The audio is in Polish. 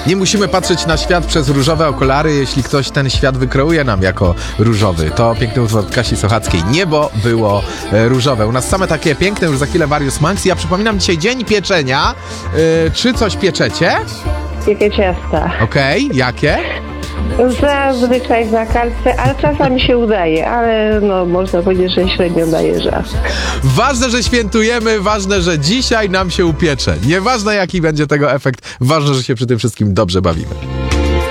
Nie musimy patrzeć na świat przez różowe okulary, jeśli ktoś ten świat wykreuje nam jako różowy. To piękny utwór od Kasi Sochackiej. Niebo było różowe. U nas same takie piękne, już za chwilę Warius Max. Ja przypominam, dzisiaj dzień pieczenia. Czy coś pieczecie? Jakie ciasta? Okej, jakie? Zazwyczaj w wakacje, ale czasami się udaje, ale no można powiedzieć, że średnio daje żart. Ważne, że świętujemy, ważne, że dzisiaj nam się upiecze. Nieważne, jaki będzie tego efekt, ważne, że się przy tym wszystkim dobrze bawimy.